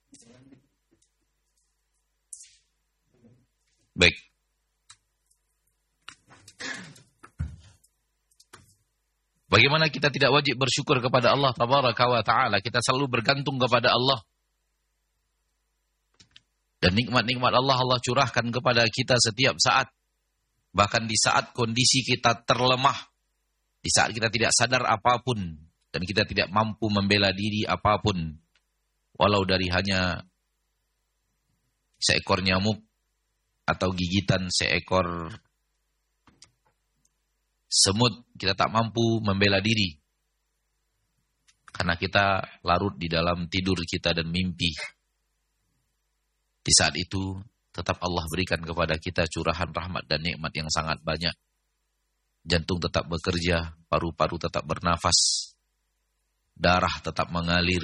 Baik. Bagaimana kita tidak wajib bersyukur kepada Allah Tabaraka wa Ta'ala? Kita selalu bergantung kepada Allah. Dan nikmat-nikmat Allah curahkan kepada kita setiap saat. Bahkan di saat kondisi kita terlemah. Di saat kita tidak sadar apapun. Dan kita tidak mampu membela diri apapun. Walau dari hanya seekor nyamuk. Atau gigitan seekor semut, kita tak mampu membela diri. Karena kita larut di dalam tidur kita dan mimpi. Di saat itu, tetap Allah berikan kepada kita curahan rahmat dan nikmat yang sangat banyak. Jantung tetap bekerja, paru-paru tetap bernafas, darah tetap mengalir,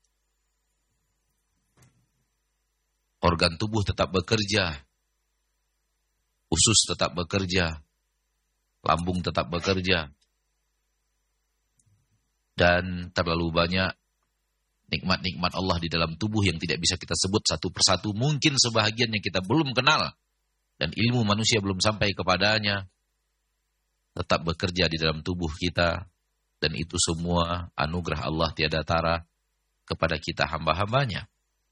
organ tubuh tetap bekerja, usus tetap bekerja, lambung tetap bekerja, dan terlalu banyak nikmat-nikmat Allah di dalam tubuh yang tidak bisa kita sebut satu persatu. Mungkin sebahagian yang kita belum kenal dan ilmu manusia belum sampai kepadanya, tetap bekerja di dalam tubuh kita, dan itu semua anugerah Allah tiada tara kepada kita hamba-hambanya.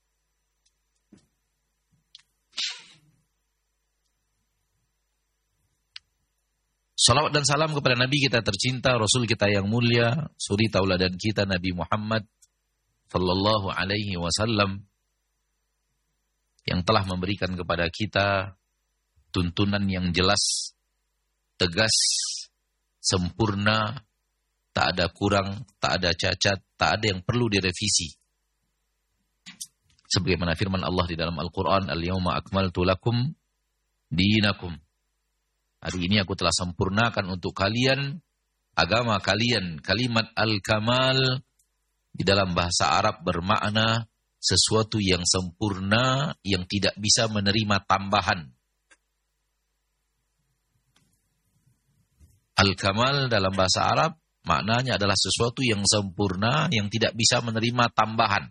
Salawat dan salam kepada Nabi kita tercinta, Rasul kita yang mulia, suri tauladan kita Nabi Muhammad sallallahu alaihi wasallam, yang telah memberikan kepada kita tuntunan yang jelas, tegas, sempurna, tak ada kurang, tak ada cacat, tak ada yang perlu direvisi. Sebagaimana firman Allah di dalam Al-Quran, Al-yawma akmaltu lakum dinakum. Hari ini aku telah sempurnakan untuk kalian agama kalian. Kalimat al-kamal di dalam bahasa Arab bermakna sesuatu yang sempurna yang tidak bisa menerima tambahan. Al-kamal dalam bahasa Arab maknanya adalah sesuatu yang sempurna yang tidak bisa menerima tambahan.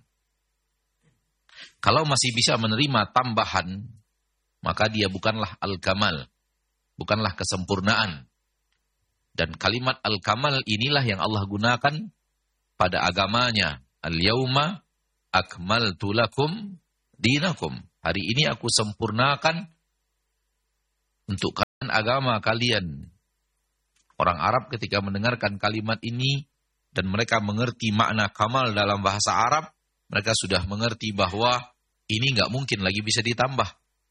Kalau masih bisa menerima tambahan, maka dia bukanlah al-kamal. Bukanlah kesempurnaan. Dan kalimat al-kamal inilah yang Allah gunakan pada agamanya. Al-yawma akmaltu lakum dinakum. Hari ini aku sempurnakan untuk kalian agama kalian. Orang Arab ketika mendengarkan kalimat ini dan mereka mengerti makna kamal dalam bahasa Arab, mereka sudah mengerti bahwa ini nggak mungkin lagi bisa ditambah.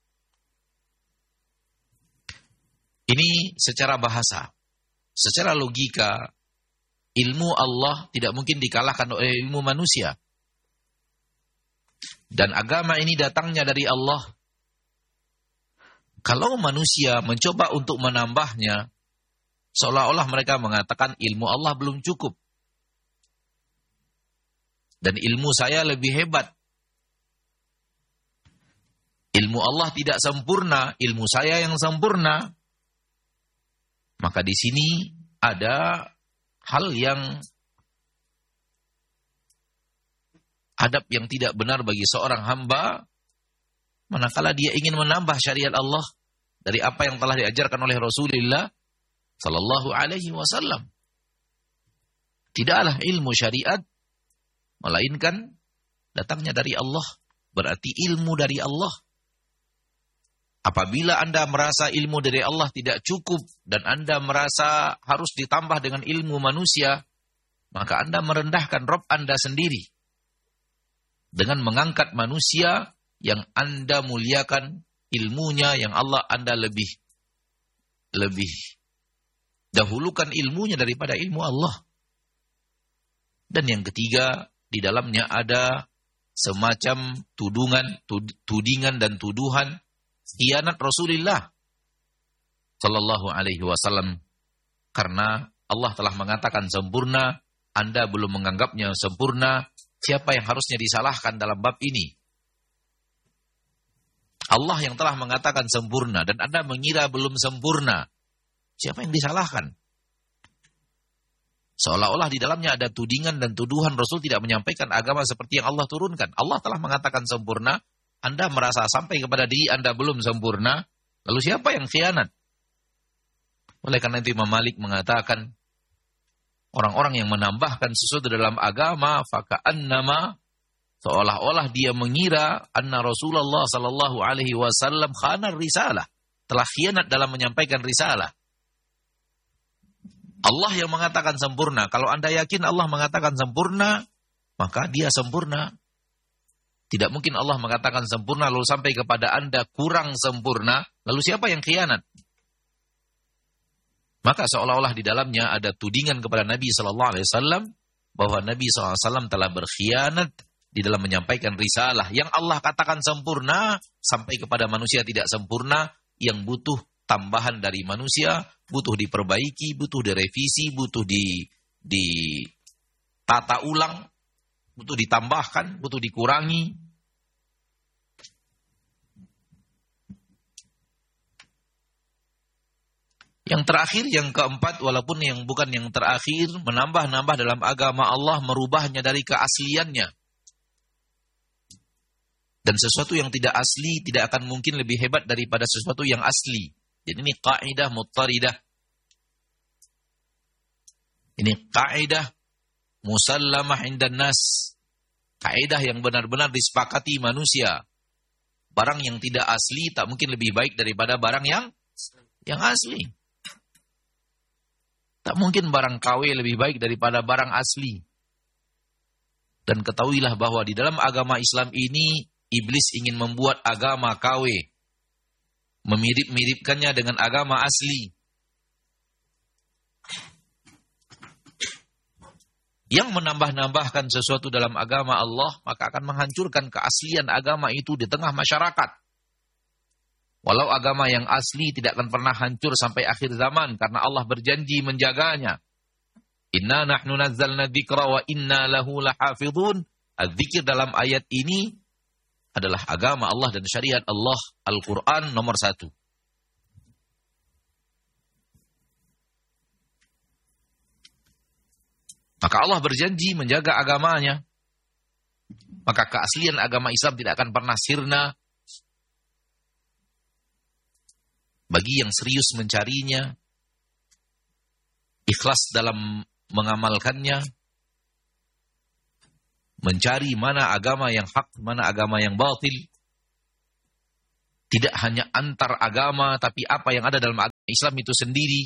Ini secara bahasa, secara logika, ilmu Allah tidak mungkin dikalahkan oleh ilmu manusia. Dan agama ini datangnya dari Allah. Kalau manusia mencoba untuk menambahnya, seolah-olah mereka mengatakan ilmu Allah belum cukup. Dan ilmu saya lebih hebat. Ilmu Allah tidak sempurna, ilmu saya yang sempurna. Maka di sini ada hal yang adab yang tidak benar bagi seorang hamba manakala dia ingin menambah syariat Allah dari apa yang telah diajarkan oleh Rasulullah sallallahu alaihi wasallam. Tidaklah ilmu syariat melainkan datangnya dari Allah, berarti ilmu dari Allah. Apabila Anda merasa ilmu dari Allah tidak cukup dan Anda merasa harus ditambah dengan ilmu manusia, maka Anda merendahkan Rabb Anda sendiri dengan mengangkat manusia yang Anda muliakan ilmunya, yang Allah Anda lebih dahulukan ilmunya daripada ilmu Allah. Dan yang ketiga, di dalamnya ada semacam tudingan dan tuduhan khianat Rasulullah sallallahu alaihi wasallam, karena Allah telah mengatakan sempurna, Anda belum menganggapnya sempurna. Siapa yang harusnya disalahkan dalam bab ini? Allah yang telah mengatakan sempurna dan Anda mengira belum sempurna. Siapa yang disalahkan? Seolah-olah di dalamnya ada tudingan dan tuduhan Rasul tidak menyampaikan agama seperti yang Allah turunkan. Allah telah mengatakan sempurna, Anda merasa sampai kepada diri Anda belum sempurna, lalu siapa yang khianat? Oleh karena itu Imam Malik mengatakan, orang-orang yang menambahkan sesuatu dalam agama, faka'annama, seolah-olah dia mengira anna Rasulullah sallallahu alaihi wasallam khanar risalah, telah khianat dalam menyampaikan risalah. Allah yang mengatakan sempurna. Kalau Anda yakin Allah mengatakan sempurna, maka dia sempurna. Tidak mungkin Allah mengatakan sempurna lalu sampai kepada Anda kurang sempurna, lalu siapa yang khianat? Maka seolah-olah di dalamnya ada tudingan kepada Nabi SAW bahwa Nabi SAW telah berkhianat di dalam menyampaikan risalah. Yang Allah katakan sempurna sampai kepada manusia tidak sempurna, yang butuh tambahan dari manusia, butuh diperbaiki, butuh direvisi, butuh ditata ulang, butuh ditambahkan, butuh dikurangi. Yang terakhir, yang keempat, walaupun yang bukan yang terakhir, menambah-nambah dalam agama Allah, merubahnya dari keasliannya. Dan sesuatu yang tidak asli tidak akan mungkin lebih hebat daripada sesuatu yang asli. Jadi ini kaidah muttaridah. Ini kaidah musallamah indan nas. Kaidah yang benar-benar disepakati manusia. Barang yang tidak asli tak mungkin lebih baik daripada barang yang asli. Tak mungkin barang KW lebih baik daripada barang asli. Dan ketahuilah bahwa di dalam agama Islam ini, iblis ingin membuat agama KW, memirip-miripkannya dengan agama asli. Yang menambah-nambahkan sesuatu dalam agama Allah, maka akan menghancurkan keaslian agama itu di tengah masyarakat. Walau agama yang asli tidak akan pernah hancur sampai akhir zaman, karena Allah berjanji menjaganya. Inna nahnu nazzalna dzikra wa inna lahu lahafidhun. Az-zikir dalam ayat ini adalah agama Allah dan syariat Allah, Al-Quran nomor 1. Maka Allah berjanji menjaga agamanya. Maka keaslian agama Islam tidak akan pernah sirna. Bagi yang serius mencarinya, ikhlas dalam mengamalkannya, mencari mana agama yang hak, mana agama yang batil. Tidak hanya antar agama, tapi apa yang ada dalam agama Islam itu sendiri.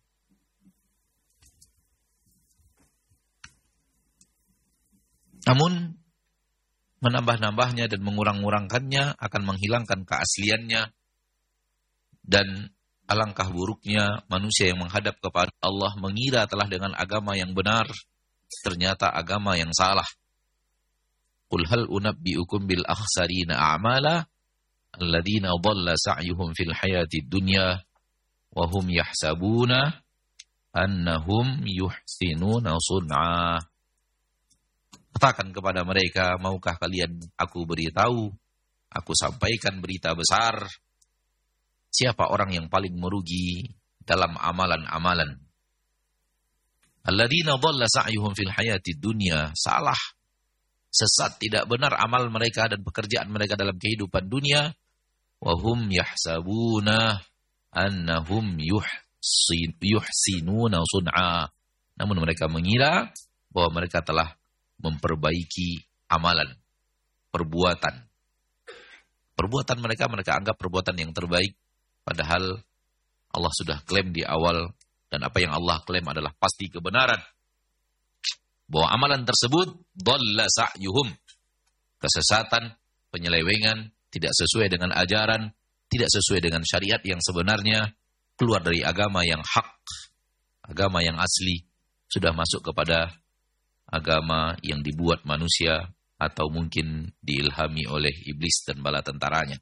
Namun, menambah-nambahnya dan mengurang-ngurangkannya akan menghilangkan keasliannya. Dan alangkah buruknya manusia yang menghadap kepada Allah mengira telah dengan agama yang benar, ternyata agama yang salah. Qul hal unabbi'ukum bil akhsarina a'mala alladhina dhalla sa'yuhum fil hayatid dunya wa hum yahsabuna annahum yuhsinuna sun'a. Katakan kepada mereka, maukah kalian aku beritahu, aku sampaikan berita besar, siapa orang yang paling merugi dalam amalan-amalan? Alladzina dhalla sa'yuhum fil hayatid dunya, salah, sesat, tidak benar amal mereka dan pekerjaan mereka dalam kehidupan dunia. Wa hum yahsabuna annahum yuhsinuna sun'a. Namun mereka mengira bahwa mereka telah memperbaiki amalan, perbuatan. Perbuatan mereka anggap perbuatan yang terbaik. Padahal Allah sudah klaim di awal, dan apa yang Allah klaim adalah pasti kebenaran. Bahwa amalan tersebut dhalla sa'yuhum, kesesatan, penyelewengan, tidak sesuai dengan ajaran, tidak sesuai dengan syariat yang sebenarnya, keluar dari agama yang hak, agama yang asli, sudah masuk kepada agama yang dibuat manusia atau mungkin diilhami oleh iblis dan bala tentaranya.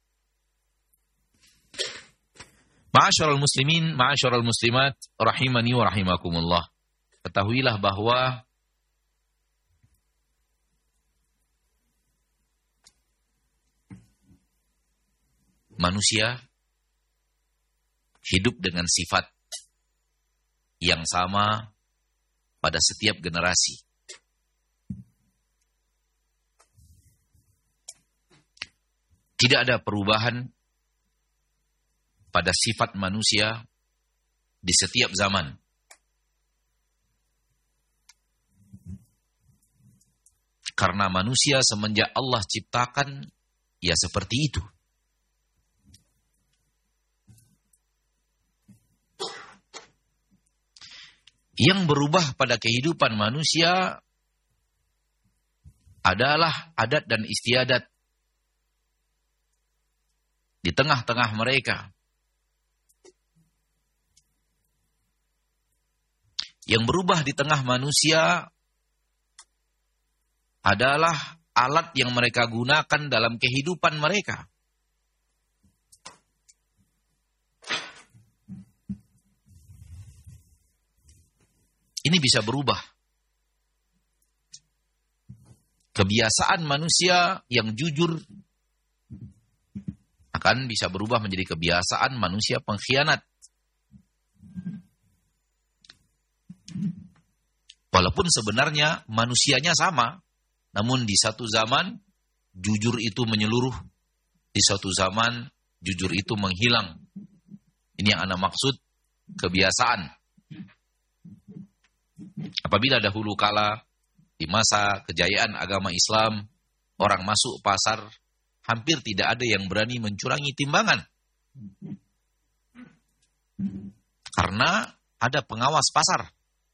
Ma'asyiral muslimin, ma'asyiral muslimat, rahimani wa rahimakumullah. Ketahuilah bahwa manusia hidup dengan sifat yang sama pada setiap generasi. Tidak ada perubahan pada sifat manusia di setiap zaman. Karena manusia semenjak Allah ciptakan, ya seperti itu. Yang berubah pada kehidupan manusia adalah adat dan istiadat di tengah-tengah mereka. Yang berubah di tengah manusia adalah alat yang mereka gunakan dalam kehidupan mereka. Ini bisa berubah. Kebiasaan manusia yang jujur akan bisa berubah menjadi kebiasaan manusia pengkhianat. Walaupun sebenarnya manusianya sama, namun di satu zaman jujur itu menyeluruh, di satu zaman jujur itu menghilang. Ini yang ana maksud kebiasaan. Apabila dahulu kala di masa kejayaan agama Islam, orang masuk pasar hampir tidak ada yang berani mencurangi timbangan. Karena ada pengawas pasar.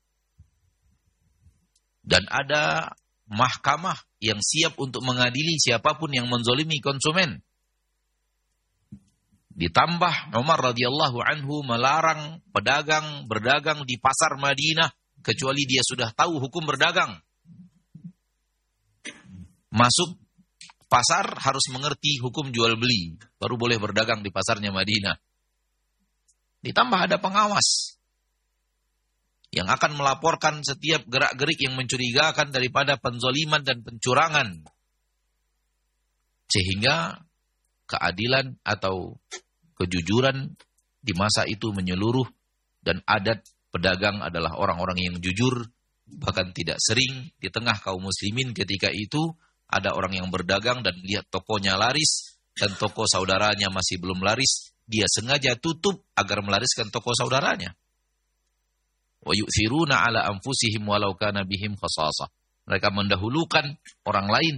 Dan ada mahkamah yang siap untuk mengadili siapapun yang menzolimi konsumen. Ditambah Umar radhiyallahu anhu melarang pedagang berdagang di pasar Madinah kecuali dia sudah tahu hukum berdagang. Masuk pasar harus mengerti hukum jual beli, baru boleh berdagang di pasarnya Madinah. Ditambah ada pengawas yang akan melaporkan setiap gerak-gerik yang mencurigakan daripada penzoliman dan pencurangan. Sehingga keadilan atau kejujuran di masa itu menyeluruh dan adat pedagang adalah orang-orang yang jujur, bahkan tidak sering di tengah kaum muslimin ketika itu ada orang yang berdagang dan lihat tokonya laris dan toko saudaranya masih belum laris, dia sengaja tutup agar melariskan toko saudaranya. Wa yu'thiruna ala anfusihim walau kana bihim khasasah. Mereka mendahulukan orang lain.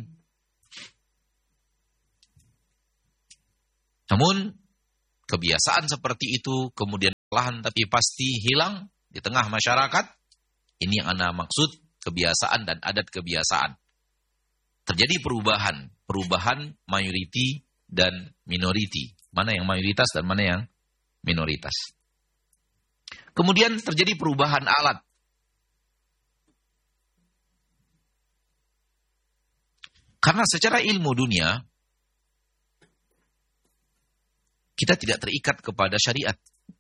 Namun kebiasaan seperti itu kemudian perlahan tapi pasti hilang di tengah masyarakat. Ini yang ana maksud kebiasaan dan adat kebiasaan. Terjadi perubahan mayoriti dan minoriti. Mana yang mayoritas dan mana yang minoritas. Kemudian terjadi perubahan alat. Karena secara ilmu dunia, kita tidak terikat kepada syariat.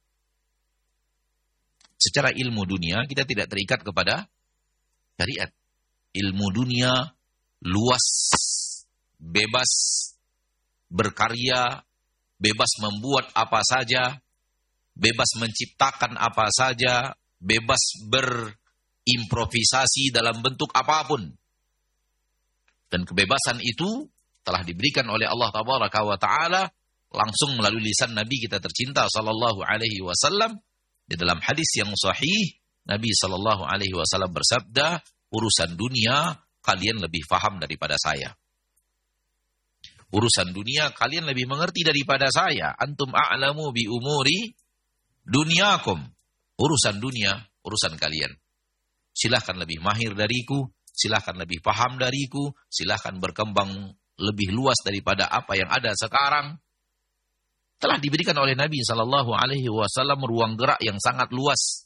Secara ilmu dunia, kita tidak terikat kepada syariat. Ilmu dunia luas, bebas berkarya, bebas membuat apa saja, bebas menciptakan apa saja, bebas berimprovisasi dalam bentuk apapun. Dan kebebasan itu telah diberikan oleh Allah Tabaraka wa Ta'ala langsung melalui lisan Nabi kita tercinta sallallahu alaihi wasallam. Di dalam hadis yang sahih, Nabi sallallahu alaihi wasallam bersabda, urusan dunia kalian lebih faham daripada saya. Urusan dunia kalian lebih mengerti daripada saya. Antum a'lamu bi umuri dunyakum. Urusan dunia, urusan kalian. Silahkan lebih mahir dariku, silahkan lebih paham dariku, silahkan berkembang lebih luas daripada apa yang ada sekarang. Telah diberikan oleh Nabi sallallahu alaihi wasallam ruang gerak yang sangat luas.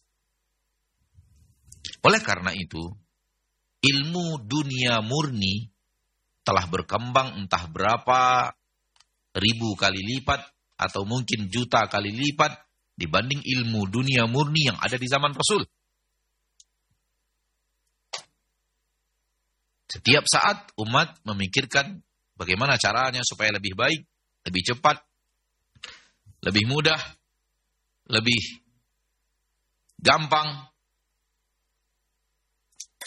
Oleh karena itu, ilmu dunia murni telah berkembang entah berapa ribu kali lipat atau mungkin juta kali lipat dibanding ilmu dunia murni yang ada di zaman Rasul. Setiap saat umat memikirkan bagaimana caranya supaya lebih baik, lebih cepat, lebih mudah, lebih gampang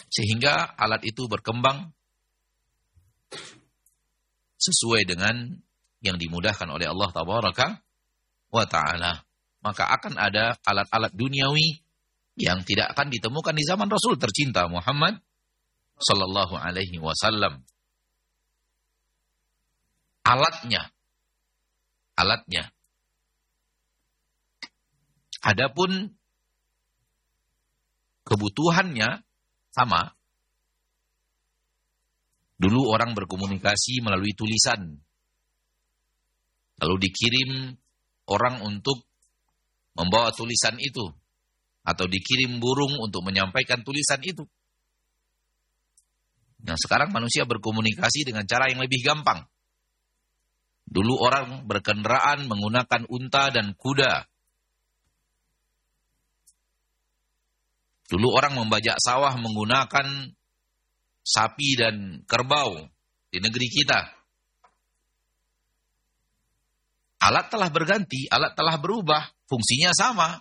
Sehingga alat itu berkembang sesuai dengan yang dimudahkan oleh Allah Tabaraka wa Ta'ala. Maka akan ada alat-alat duniawi yang tidak akan ditemukan di zaman Rasul tercinta Muhammad sallallahu alaihi wasallam. Alatnya. Adapun kebutuhannya sama. Dulu orang berkomunikasi melalui tulisan. Lalu dikirim orang untuk membawa tulisan itu. Atau dikirim burung untuk menyampaikan tulisan itu. Nah, sekarang manusia berkomunikasi dengan cara yang lebih gampang. Dulu orang berkendaraan menggunakan unta dan kuda. Dulu orang membajak sawah menggunakan sapi dan kerbau di negeri kita. Alat telah berganti, alat telah berubah, fungsinya sama.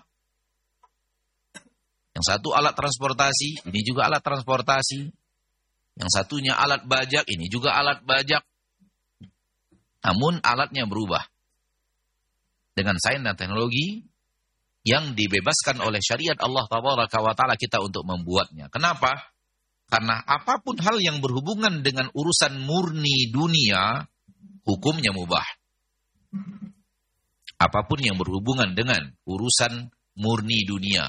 Yang satu alat transportasi, ini juga alat transportasi. Yang satunya alat bajak, ini juga alat bajak. Namun alatnya berubah. Dengan sains dan teknologi yang dibebaskan oleh syariat Allah Tabaraka wa Ta'ala kita untuk membuatnya. Kenapa? Karena apapun hal yang berhubungan dengan urusan murni dunia, hukumnya mubah. Apapun yang berhubungan dengan urusan murni dunia.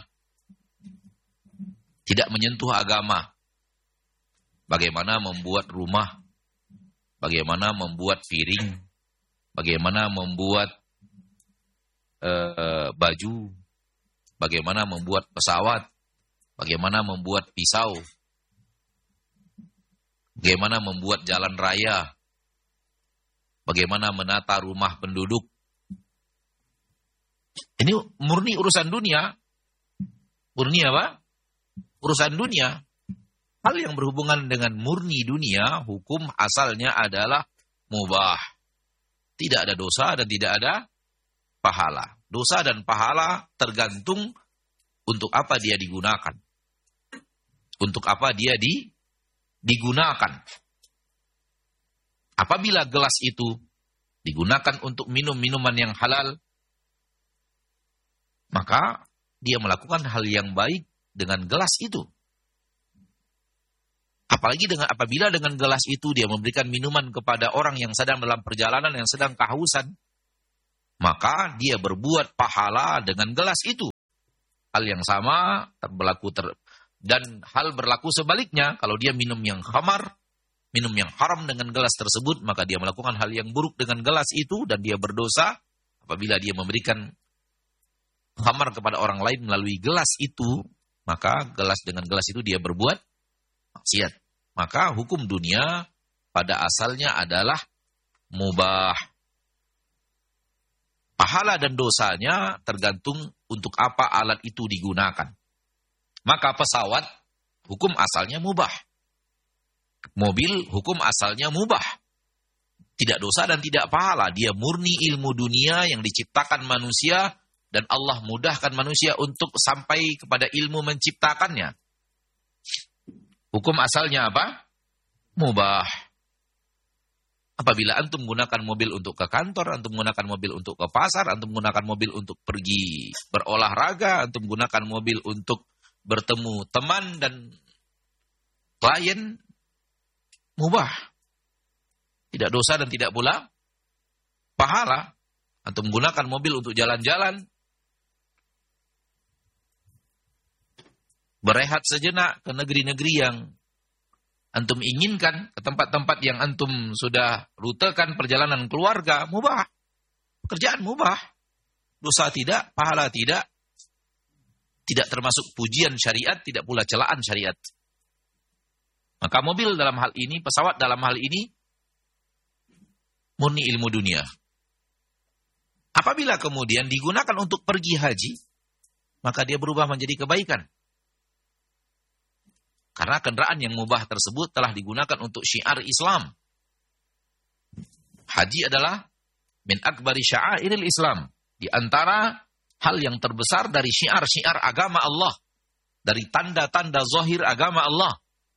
Tidak menyentuh agama. Bagaimana membuat rumah, bagaimana membuat piring, bagaimana membuat baju, bagaimana membuat pesawat, bagaimana membuat pisau, bagaimana membuat jalan raya, bagaimana menata rumah penduduk. Ini murni urusan dunia. Murni apa? Urusan dunia. Hal yang berhubungan dengan murni dunia, hukum asalnya adalah mubah. Tidak ada dosa dan tidak ada pahala. Dosa dan pahala tergantung untuk apa dia digunakan. Untuk apa dia digunakan. Apabila gelas itu digunakan untuk minum minuman yang halal, maka dia melakukan hal yang baik dengan gelas itu. Apalagi apabila dengan gelas itu dia memberikan minuman kepada orang yang sedang dalam perjalanan, yang sedang kehausan, maka dia berbuat pahala dengan gelas itu. Hal yang sama dan hal berlaku sebaliknya. Kalau dia minum yang khamar, minum yang haram dengan gelas tersebut, maka dia melakukan hal yang buruk dengan gelas itu dan dia berdosa apabila dia memberikan khamar kepada orang lain melalui gelas itu, maka dengan gelas itu dia berbuat maksiat. Maka hukum dunia pada asalnya adalah mubah. Pahala dan dosanya tergantung untuk apa alat itu digunakan. Maka pesawat hukum asalnya mubah. Mobil hukum asalnya mubah. Tidak dosa dan tidak pahala. Dia murni ilmu dunia yang diciptakan manusia dan Allah mudahkan manusia untuk sampai kepada ilmu menciptakannya. Hukum asalnya apa? Mubah. Apabila antum menggunakan mobil untuk ke kantor, antum menggunakan mobil untuk ke pasar, antum menggunakan mobil untuk pergi berolahraga, antum menggunakan mobil untuk bertemu teman dan klien, mubah. Tidak dosa dan tidak pula pahala. Antum menggunakan mobil untuk jalan-jalan, berehat sejenak ke negeri-negeri yang antum inginkan, ke tempat-tempat yang antum sudah rutekan perjalanan keluarga, mubah. Pekerjaan mubah. Dosa tidak, pahala tidak. Tidak termasuk pujian syariat, tidak pula celaan syariat. Maka mobil dalam hal ini, pesawat dalam hal ini, murni ilmu dunia. Apabila kemudian digunakan untuk pergi haji, maka dia berubah menjadi kebaikan. Karena kendaraan yang mubah tersebut telah digunakan untuk syiar Islam. Haji adalah min akbari sya'airil Islam. Di antara hal yang terbesar dari syiar-syiar agama Allah. Dari tanda-tanda zahir agama Allah.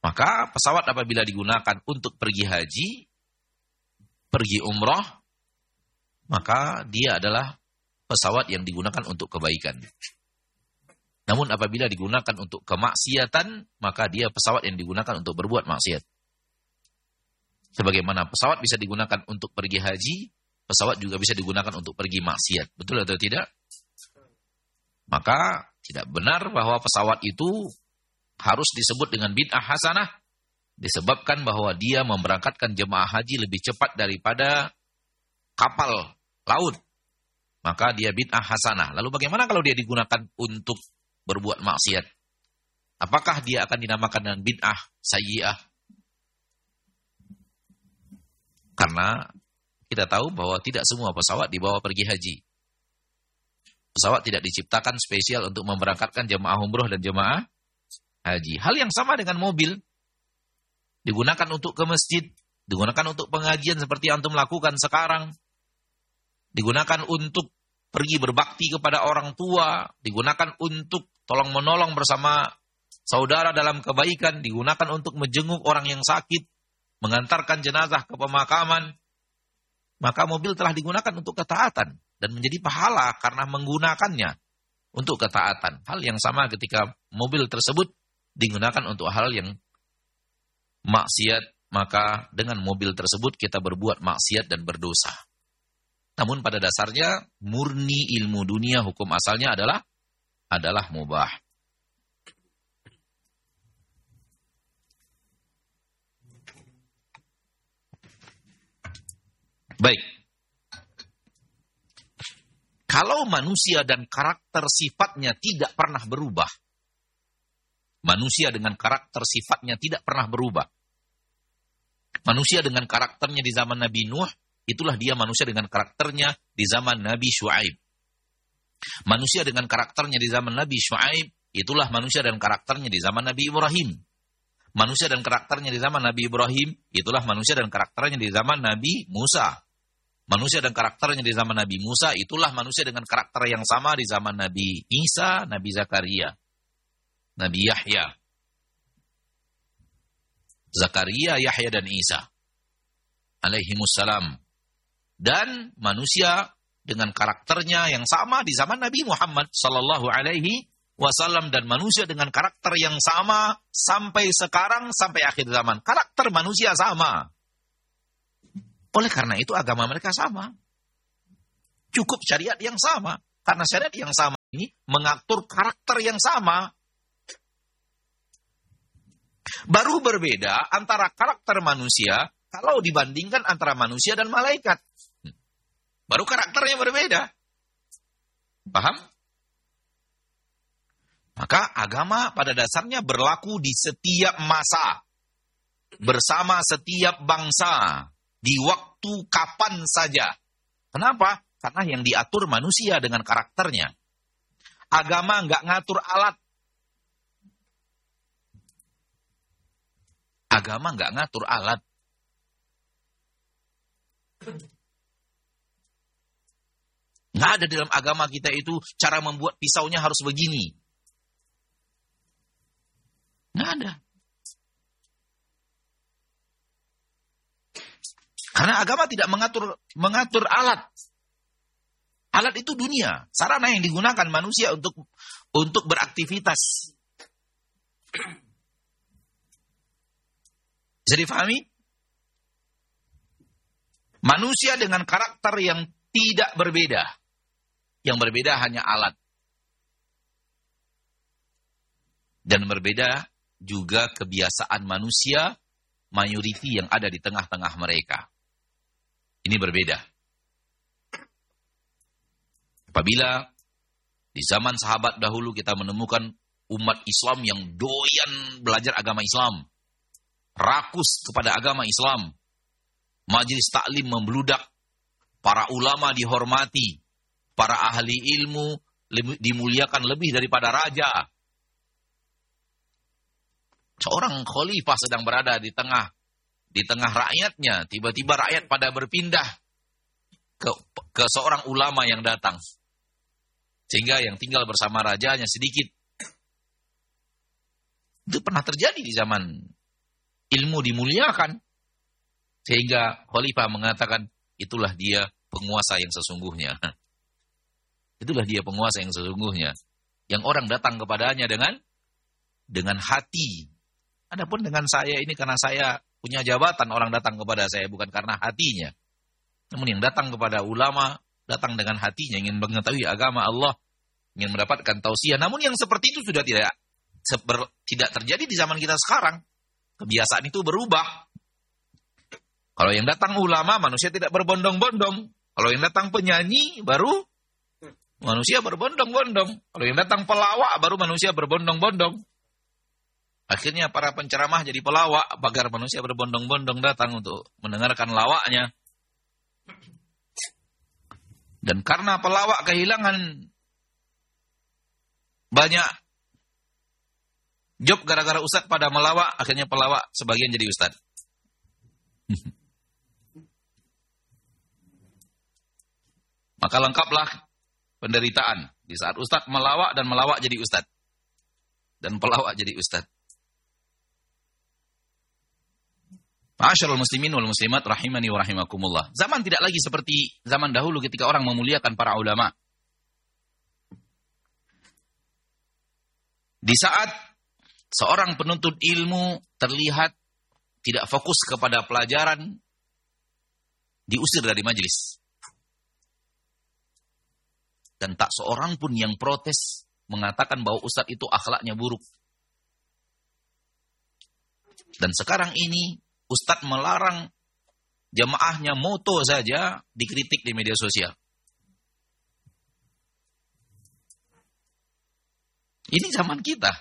Maka pesawat apabila digunakan untuk pergi haji, pergi umrah, maka dia adalah pesawat yang digunakan untuk kebaikan. Namun apabila digunakan untuk kemaksiatan, maka dia pesawat yang digunakan untuk berbuat maksiat. Sebagaimana pesawat bisa digunakan untuk pergi haji, pesawat juga bisa digunakan untuk pergi maksiat. Betul atau tidak? Maka tidak benar bahwa pesawat itu harus disebut dengan bid'ah hasanah, disebabkan bahwa dia memberangkatkan jemaah haji lebih cepat daripada kapal laut. Maka dia bid'ah hasanah. Lalu bagaimana kalau dia digunakan untuk berbuat maksiat? Apakah dia akan dinamakan dengan bid'ah sayyi'ah? Karena kita tahu bahwa tidak semua pesawat dibawa pergi haji. Pesawat tidak diciptakan spesial untuk memberangkatkan jemaah umroh dan jemaah haji. Hal yang sama dengan mobil. Digunakan untuk ke masjid, digunakan untuk pengajian seperti antum lakukan sekarang. Digunakan untuk pergi berbakti kepada orang tua, digunakan untuk tolong-menolong bersama saudara dalam kebaikan, digunakan untuk menjenguk orang yang sakit, mengantarkan jenazah ke pemakaman. Maka mobil telah digunakan untuk ketaatan dan menjadi pahala karena menggunakannya untuk ketaatan. Hal yang sama ketika mobil tersebut digunakan untuk hal yang maksiat, maka dengan mobil tersebut kita berbuat maksiat dan berdosa. Namun pada dasarnya murni ilmu dunia, hukum asalnya adalah mubah. Baik. Kalau manusia dan karakter sifatnya tidak pernah berubah, manusia dengan karakter sifatnya tidak pernah berubah. Manusia dengan karakternya di zaman Nabi Nuh, itulah dia manusia dengan karakternya di zaman Nabi Syuaib. Manusia dengan karakternya di zaman Nabi Syuaib, itulah manusia dan karakternya di zaman Nabi Ibrahim. Manusia dan karakternya di zaman Nabi Ibrahim, itulah manusia dan karakternya di zaman Nabi Musa. Manusia dan karakternya di zaman Nabi Musa, itulah manusia dengan karakter yang sama di zaman Nabi Isa, Nabi Zakaria, Nabi Yahya. Zakaria, Yahya, dan Isa alaihimussalam. Dan manusia dengan karakternya yang sama di zaman Nabi Muhammad sallallahu alaihi wasallam, dan manusia dengan karakter yang sama sampai sekarang, sampai akhir zaman. Karakter manusia sama. Oleh karena itu agama mereka sama. Cukup syariat yang sama. Karena syariat yang sama ini mengatur karakter yang sama. Baru berbeda antara karakter manusia kalau dibandingkan antara manusia dan malaikat. Baru karakternya berbeda. Paham? Maka agama pada dasarnya berlaku di setiap masa. Bersama setiap bangsa. Di waktu kapan saja. Kenapa? Karena yang diatur manusia dengan karakternya. Agama nggak ngatur alat. Agama nggak ngatur alat. Nggak ada dalam agama kita itu cara membuat pisaunya harus begini. Nggak ada. Karena agama tidak mengatur alat. Alat itu dunia, sarana yang digunakan manusia untuk beraktivitas. Bisa difahami? Manusia dengan karakter yang tidak berbeda. Yang berbeda hanya alat. Dan berbeda juga kebiasaan manusia, mayoriti yang ada di tengah-tengah mereka. Ini berbeda. Apabila di zaman sahabat dahulu kita menemukan umat Islam yang doyan belajar agama Islam, rakus kepada agama Islam, majelis taklim membludak, para ulama dihormati, para ahli ilmu dimuliakan lebih daripada raja. Seorang khalifah sedang berada di tengah rakyatnya, tiba-tiba rakyat pada berpindah ke seorang ulama yang datang. Sehingga yang tinggal bersama rajanya sedikit. Itu pernah terjadi di zaman ilmu dimuliakan. Sehingga khalifah mengatakan, itulah dia penguasa yang sesungguhnya. Itulah dia penguasa yang sesungguhnya. Yang orang datang kepadanya dengan hati. Adapun dengan saya ini karena saya punya jabatan, orang datang kepada saya bukan karena hatinya. Namun yang datang kepada ulama, datang dengan hatinya, ingin mengetahui agama Allah, ingin mendapatkan tausiah. Namun yang seperti itu sudah tidak terjadi di zaman kita sekarang. Kebiasaan itu berubah. Kalau yang datang ulama, manusia tidak berbondong-bondong. Kalau yang datang penyanyi, baru manusia berbondong-bondong. Kalau yang datang pelawak, baru manusia berbondong-bondong. Akhirnya para penceramah jadi pelawak, agar manusia berbondong-bondong datang untuk mendengarkan lawaknya. Dan karena pelawak kehilangan banyak job gara-gara ustadz pada melawak, akhirnya pelawak sebagian jadi ustadz. Maka lengkaplah penderitaan di saat ustadz melawak dan melawak jadi ustadz. Dan pelawak jadi ustadz. Ma'asyiral muslimin wal muslimat rahimani wa rahimakumullah. Zaman tidak lagi seperti zaman dahulu ketika orang memuliakan para ulama. Di saat seorang penuntut ilmu terlihat tidak fokus kepada pelajaran, diusir dari majelis. Dan tak seorang pun yang protes mengatakan bahwa ustadz itu akhlaknya buruk. Dan sekarang ini ustadz melarang jamaahnya moto saja dikritik di media sosial. Ini zaman kita.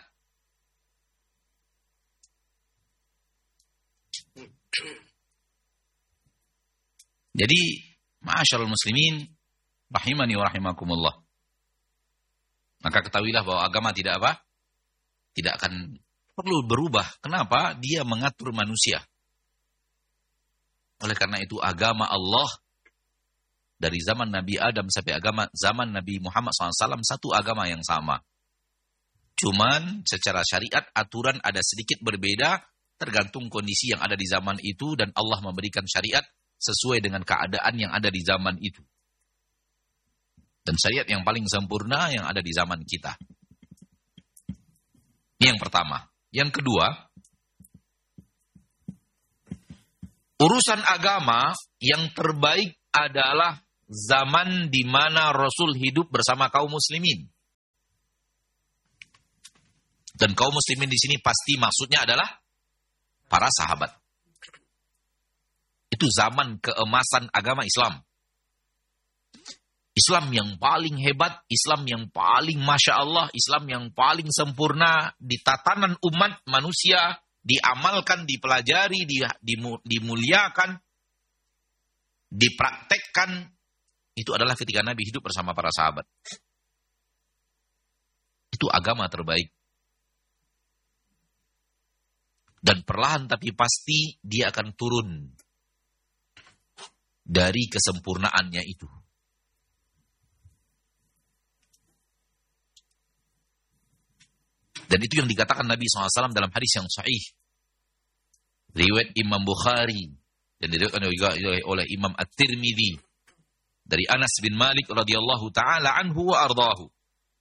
Jadi, ma'asyiral muslimin, rahimani wa rahimakumullah. Maka ketahuilah bahwa agama tidak apa? Tidak akan perlu berubah. Kenapa? Dia mengatur manusia. Oleh karena itu agama Allah dari zaman Nabi Adam sampai zaman Nabi Muhammad SAW satu agama yang sama. Cuman secara syariat aturan ada sedikit berbeda tergantung kondisi yang ada di zaman itu dan Allah memberikan syariat sesuai dengan keadaan yang ada di zaman itu. Dan syariat yang paling sempurna yang ada di zaman kita. Ini yang pertama. Yang kedua, urusan agama yang terbaik adalah zaman di mana Rasul hidup bersama kaum muslimin. Dan kaum muslimin di sini pasti maksudnya adalah para sahabat. Itu zaman keemasan agama Islam. Islam yang paling hebat, Islam yang paling Masya Allah, Islam yang paling sempurna di tatanan umat manusia, diamalkan, dipelajari, dimuliakan, dipraktekkan. Itu adalah ketika Nabi hidup bersama para sahabat. Itu agama terbaik. Dan perlahan tapi pasti dia akan turun dari kesempurnaannya itu. Dan itu yang dikatakan Nabi SAW dalam hadis yang sahih. Riwayat Imam Bukhari. Dan diriwayatkan juga oleh Imam At-Tirmidzi. Dari Anas bin Malik radhiyallahu ta'ala anhu wa ardahu.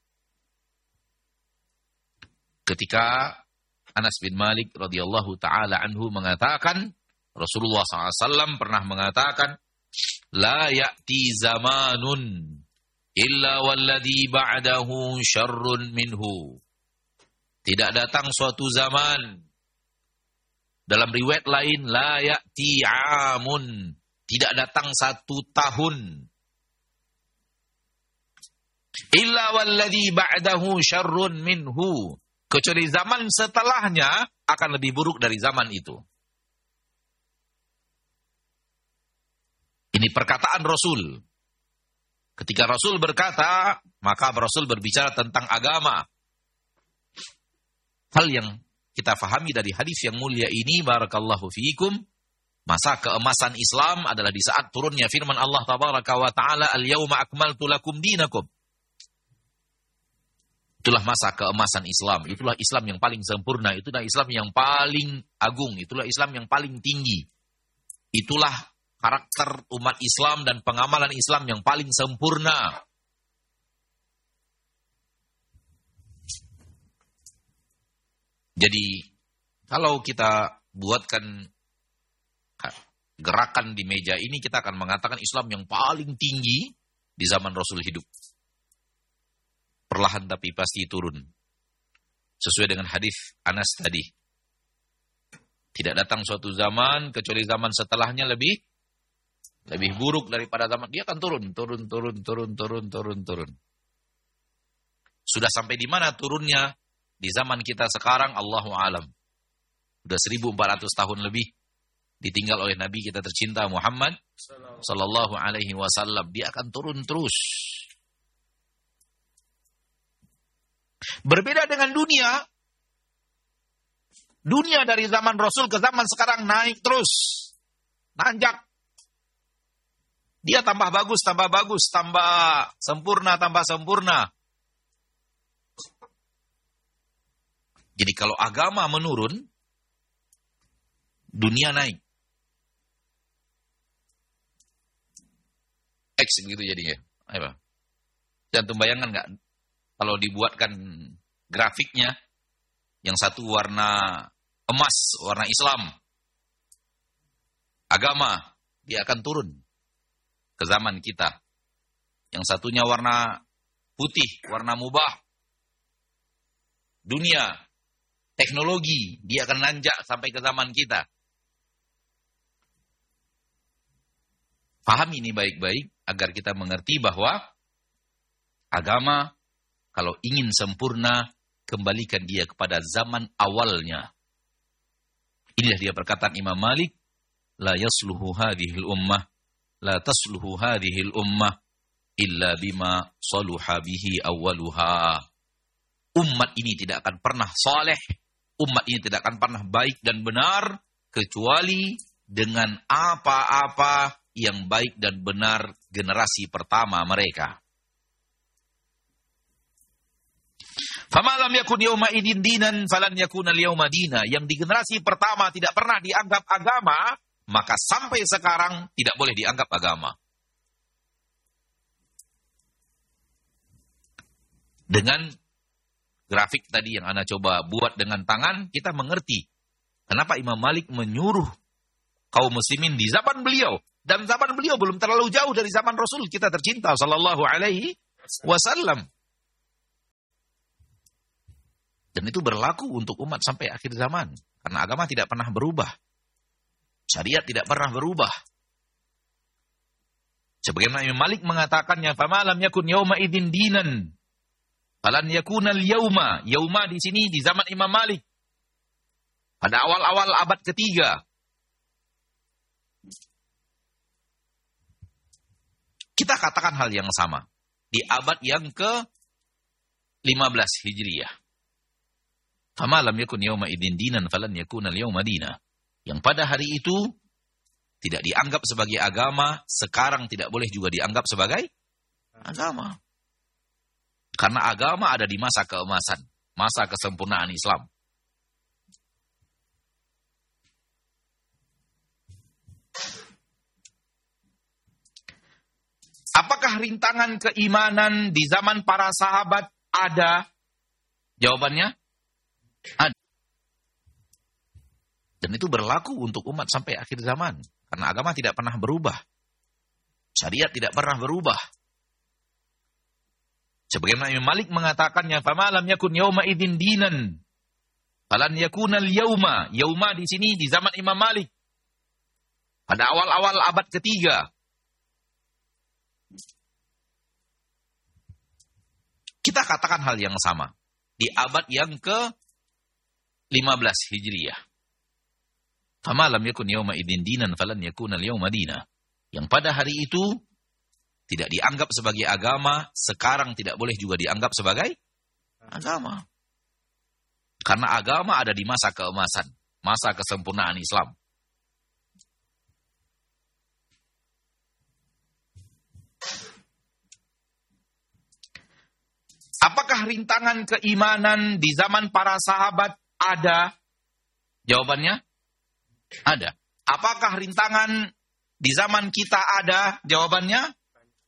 Ketika Anas bin Malik radhiyallahu ta'ala anhu mengatakan, Rasulullah SAW pernah mengatakan, La ya'ti zamanun illa walladhi ba'dahu syarrun minhu. Tidak datang suatu zaman. Dalam riwayat lain, la ya'ti amun. Tidak datang satu tahun. Illa walladhi ba'dahu syarrun minhu. Kecuali zaman setelahnya akan lebih buruk dari zaman itu. Ini perkataan Rasul. Ketika Rasul berkata, maka Rasul berbicara tentang agama. Hal yang kita fahami dari hadis yang mulia ini, barakallahu fiikum, masa keemasan Islam adalah di saat turunnya firman Allah tabaraka wa ta'ala, al-yawma akmaltu lakum dinakum. Itulah masa keemasan Islam. Itulah Islam yang paling sempurna. Itulah Islam yang paling agung. Itulah Islam yang paling tinggi. Itulah karakter umat Islam dan pengamalan Islam yang paling sempurna. Jadi, kalau kita buatkan gerakan di meja ini, kita akan mengatakan Islam yang paling tinggi di zaman Rasul hidup. Perlahan tapi pasti turun. Sesuai dengan hadis Anas tadi. Tidak datang suatu zaman, kecuali zaman setelahnya lebih buruk daripada zaman. Dia akan turun. Sudah sampai di mana turunnya? Di zaman kita sekarang, Allahu a'lam. Sudah 1400 tahun lebih ditinggal oleh Nabi kita tercinta Muhammad sallallahu alaihi wasallam. Dia akan turun terus. Berbeda dengan dunia. Dunia dari zaman Rasul ke zaman sekarang naik terus. Nanjak. Dia tambah bagus, tambah sempurna. Jadi kalau agama menurun, dunia naik. X begitu jadinya. Ayo. Dan bayangkan nggak? Kalau dibuatkan grafiknya, yang satu warna emas, warna Islam, agama, dia akan turun ke zaman kita. Yang satunya warna putih, warna mubah, dunia, teknologi, dia akan nanjak sampai ke zaman kita. Paham ini baik-baik agar kita mengerti bahwa agama kalau ingin sempurna, kembalikan dia kepada zaman awalnya. Inilah dia perkataan Imam Malik, la yasluhu hadhil ummah, la tasluhu hadhil ummah, illa bima saluha bihi awwaluha. Umat ini tidak akan pernah saleh, umat ini tidak akan pernah baik dan benar, kecuali dengan apa-apa yang baik dan benar generasi pertama mereka. Famalam yakun yauma idin dinan falan yakuna al-yauma dina. Yang di generasi pertama tidak pernah dianggap agama, maka sampai sekarang tidak boleh dianggap agama. Dengan grafik tadi yang Ana coba buat dengan tangan, kita mengerti kenapa Imam Malik menyuruh kaum muslimin di zaman beliau. Dan zaman beliau belum terlalu jauh dari zaman Rasul kita tercinta sallallahu alaihi wasallam. Dan itu berlaku untuk umat sampai akhir zaman. Karena agama tidak pernah berubah. Syariat tidak pernah berubah. Sebagaimana Imam Malik mengatakannya, "Famalam yakun yauma idin dinan, falan yakunal yauma." Yauma di sini di zaman Imam Malik. Pada awal-awal abad ketiga. Kita katakan hal yang sama. Di abad yang ke-15 Hijriah. Famalam yakun yauma idin dinan falan yakunal yauma dina. Yang pada hari itu tidak dianggap sebagai agama, sekarang tidak boleh juga dianggap sebagai agama. Karena agama ada di masa keemasan, masa kesempurnaan Islam. Apakah rintangan keimanan di zaman para sahabat ada? Jawabannya ada. Dan itu berlaku untuk umat sampai akhir zaman. Karena agama tidak pernah berubah. Syariat tidak pernah berubah. Sebagaimana Imam Malik mengatakannya, "Famalam yakun yauma idin dinan, falan yakunal yauma." Yauma di sini di zaman Imam Malik. Pada awal-awal abad ketiga. Kita katakan hal yang sama. Di abad yang ke-15 Hijriah. Famalam yakun yauma idin dinan falan yakunal yauma dina. Yang pada hari itu tidak dianggap sebagai agama, sekarang tidak boleh juga dianggap sebagai agama. Karena agama ada di masa keemasan, masa kesempurnaan Islam. Apakah rintangan keimanan di zaman para sahabat? Ada. Jawabannya ada. Apakah rintangan di zaman kita? Ada. Jawabannya